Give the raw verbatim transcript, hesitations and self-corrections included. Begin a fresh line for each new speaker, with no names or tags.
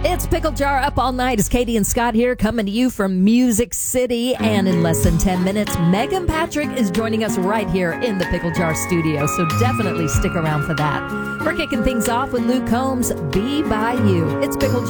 It's Pickle Jar Up All Night. It's Katie and Scott here coming to you from Music City. And in less than ten minutes, Megan Patrick is joining us right here in the Pickle Jar studio. So definitely stick around for that. We're kicking things off with Luke Combs' Be By You. It's Pickle Jar.